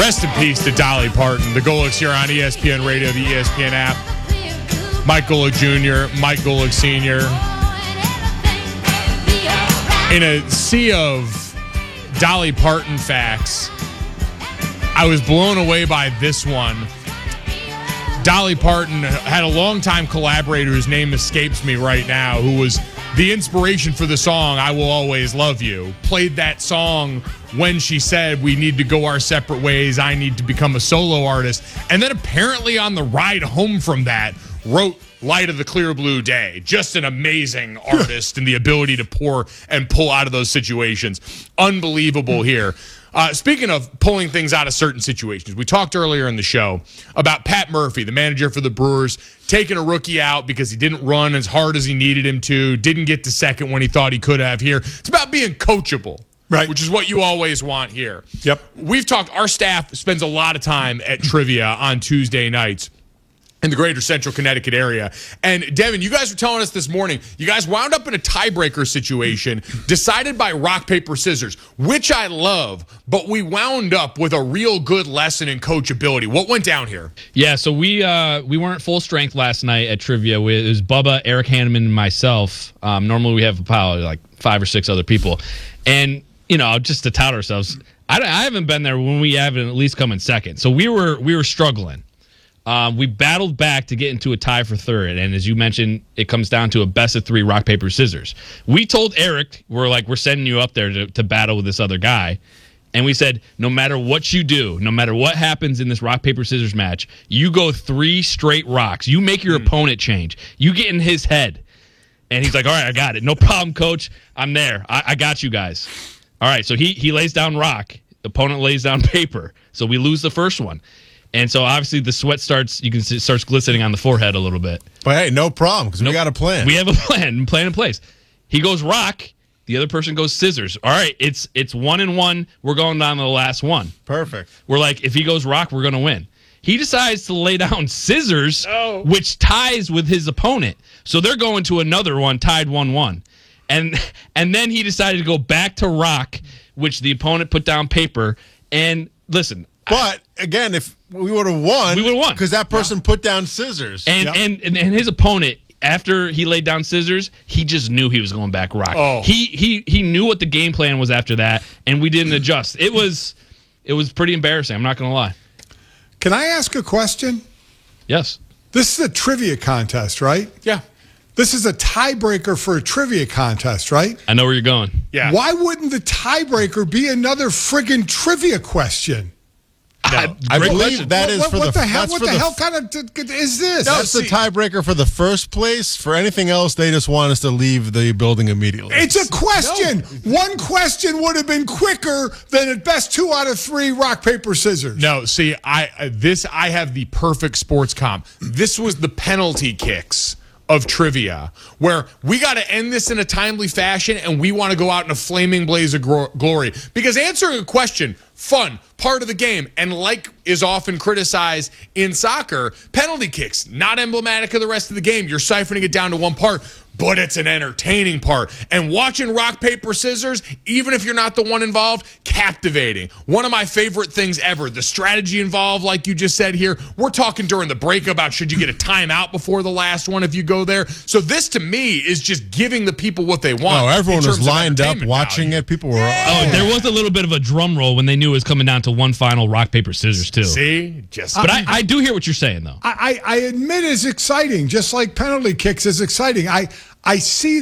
Rest in peace to Dolly Parton. The Golics here on ESPN Radio, the ESPN app. Mike Golick Jr., Mike Golick Sr. In a sea of Dolly Parton facts, I was blown away by this one. Dolly Parton had a longtime collaborator whose name escapes me right now, who was the inspiration for the song I Will Always Love You. Played that song when she said we need to go our separate ways, I need to become a solo artist. And then apparently on the ride home from that, wrote Light of the Clear Blue Day. Just an amazing artist and the ability to pour and pull out of those situations. Unbelievable here. Speaking of pulling things out of certain situations, we talked earlier in the show about Pat Murphy, the manager for the Brewers, taking a rookie out because he didn't run as hard as he needed him to, didn't get to second when he thought he could have here. It's about being coachable, right? Which is what you always want here. Yep. We've talked, our staff spends a lot of time at trivia on Tuesday nights in the greater central Connecticut area. And Devin, you guys were telling us this morning, you guys wound up in a tiebreaker situation decided by rock, paper, scissors, which I love, but we wound up with a real good lesson in coachability. What went down here? Yeah, so we weren't full strength last night at trivia. It was Bubba, Eric Hanneman, and myself. Normally we have probably like 5 or 6 other people. And, you know, just to tout ourselves, I haven't been there when we haven't at least come in second. So we were struggling. We battled back to get into a tie for third, and as you mentioned, it comes down to a best of 3 rock, paper, scissors. We told Eric, we're sending you up there to battle with this other guy, and we said, no matter what you do, no matter what happens in this rock, paper, scissors match, you go 3 straight rocks. You make your opponent change. You get in his head. And he's like, all right, I got it. No problem, coach. I'm there. I got you guys. All right, so he lays down rock. The opponent lays down paper. So we lose the first one. And so obviously the sweat starts glistening on the forehead a little bit. But hey, no problem, because we got a plan. We have a plan in place. He goes rock, the other person goes scissors. All right, it's 1-1. We're going down to the last one. Perfect. We're like, if he goes rock, we're going to win. He decides to lay down scissors, which ties with his opponent. So they're going to another one, tied 1-1. And then he decided to go back to rock, which the opponent put down paper. And listen, but again, if we would have won, because that person put down scissors. And his opponent, after he laid down scissors, he just knew he was going back rock. He knew what the game plan was after that, and we didn't adjust. It was pretty embarrassing. I'm not going to lie. Can I ask a question? Yes. This is a trivia contest, right? Yeah. This is a tiebreaker for a trivia contest, right? I know where you're going. Yeah. Why wouldn't the tiebreaker be another friggin' trivia question? No. I believe that is for what the hell kind of is this? That's the tiebreaker for the first place. For anything else, they just want us to leave the building immediately. It's a question. One question would have been quicker than at best 2 out of 3 rock, paper, scissors. No, see, I have the perfect sports comp. This was the penalty kicks of trivia, where we got to end this in a timely fashion and we want to go out in a flaming blaze of glory. Because answering a question, fun, part of the game, and like is often criticized in soccer, penalty kicks, not emblematic of the rest of the game. You're siphoning it down to one part, but it's an entertaining part. And watching rock, paper, scissors, even if you're not the one involved, captivating. One of my favorite things ever. The strategy involved, like you just said here. We're talking during the break about should you get a timeout before the last one if you go there. So this, to me, is just giving the people what they want. Oh, everyone was lined up watching it. People were... Oh, there was a little bit of a drum roll when they knew it was coming down to one final rock, paper, scissors, too. See? But I do hear what you're saying, though. I admit it's exciting, just like penalty kicks is exciting. I see